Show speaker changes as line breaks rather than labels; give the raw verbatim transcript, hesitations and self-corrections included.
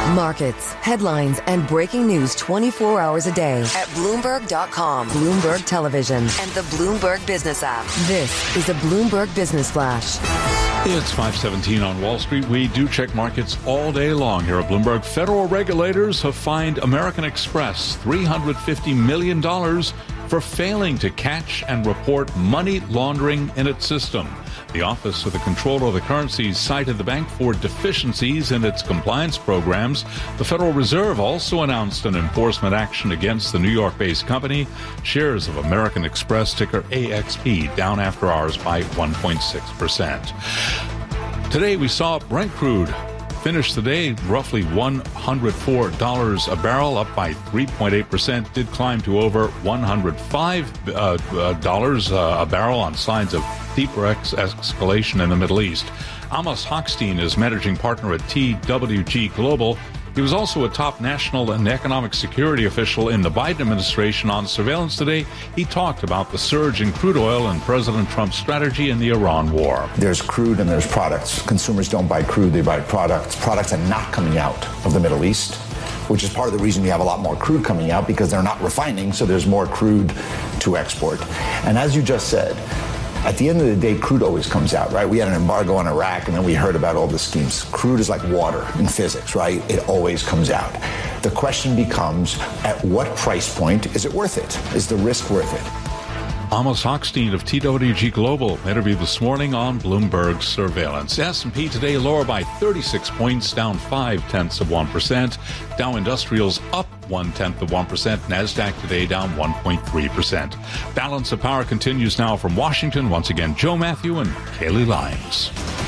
Markets, headlines, and breaking news twenty-four hours a day at Bloomberg dot com, Bloomberg Television, and the Bloomberg Business app. This is a Bloomberg Business Flash.
It's five seventeen on Wall Street. We do check markets all day long here at Bloomberg. Federal regulators have fined American Express three hundred fifty million dollars for failing to catch and report money laundering in its system. The Office of the Comptroller of the Currencies cited the bank for deficiencies in its compliance programs. The Federal Reserve also announced an enforcement action against the New York-based company. Shares of American Express, ticker A X P, down after hours by one point six percent. Today we saw Brent crude finished the day roughly one hundred four dollars a barrel, up by three point eight percent. Did climb to over one hundred five dollars uh, uh, a barrel on signs of deeper ex- escalation in the Middle East. Amos Hochstein is managing partner at T W G Global. He was also a top national and economic security official in the Biden administration. On Surveillance Today, he talked about the surge in crude oil and President Trump's strategy in the Iran war.
There's crude and there's products. Consumers don't buy crude, they buy products. Products are not coming out of the Middle East, which is part of the reason you have a lot more crude coming out, because they're not refining, so there's more crude to export. And as you just said, at the end of the day, crude always comes out, right? We had an embargo on Iraq, and then we heard about all the schemes. Crude is like water in physics, right? It always comes out. The question becomes, at what price point is it worth it? Is the risk worth it?
Amos Hochstein of T W G Global interviewed this morning on Bloomberg Surveillance. S and P today lower by thirty-six points, down five-tenths of one percent. Dow Industrials up one-tenth of one percent. NASDAQ today down one point three percent. Balance of Power continues now from Washington. Once again, Joe Matthew and Kaylee Lyons.